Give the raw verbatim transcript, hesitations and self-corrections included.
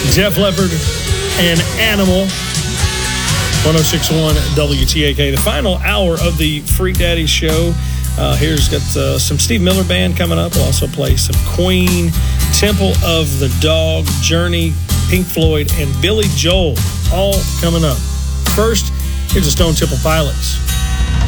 Def Leppard and Animal. one oh six point one W T A K. The final hour of the Freak Daddy show. Uh, here's got uh, some Steve Miller Band coming up. We'll also play some Queen, Temple of the Dog, Journey, Pink Floyd, and Billy Joel. All coming up. First, here's the Stone Temple Pilots.